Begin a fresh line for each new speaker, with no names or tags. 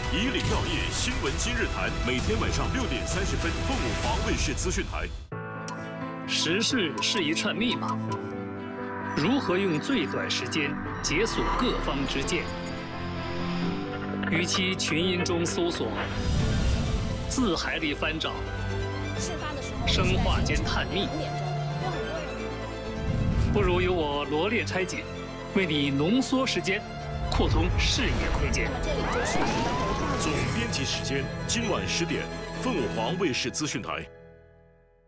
以礼耀业，新闻今日谈，每天晚上6点30分，凤舞华卫视资讯台。
时事是一串密码，如何用最短时间解锁各方之见？与其群音中搜索，字海里翻找，生化间探秘，不如由我罗列拆解，为你浓缩时间，扩通视野空间。
总编辑时间今晚10点，凤舞华卫视资讯台。